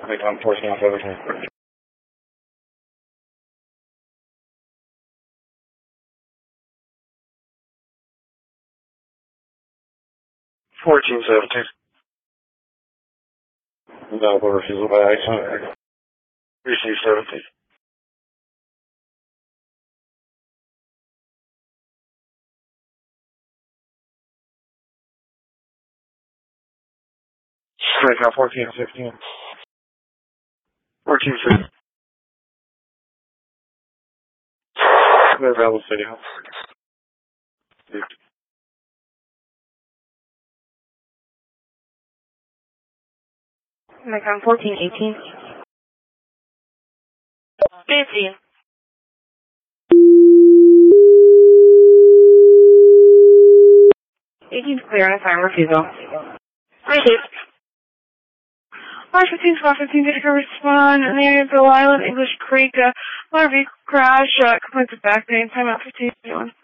I'm forcing off everything. 1417. No, but refusal by accident. Receive 17. Strike out 14 and 15. 14 6. They're available city hall. Nikon 1418. 15. Clear on assignment refusal. Received. March 15, Squad 15, did respond in the area of Bill Island, English Creek, motor vehicle crash, complaints of back pain, timeout 15, 21.